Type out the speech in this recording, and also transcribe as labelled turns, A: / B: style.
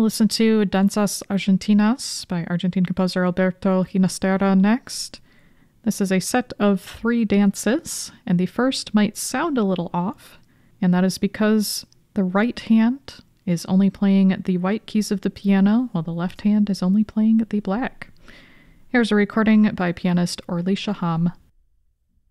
A: listen to Danzas Argentinas by Argentine composer Alberto Ginastera next. This is a set of 3 dances, and the first might sound a little off, and that is because the right hand is only playing the white keys of the piano, while the left hand is only playing the black. Here's a recording by pianist Orly Shaham.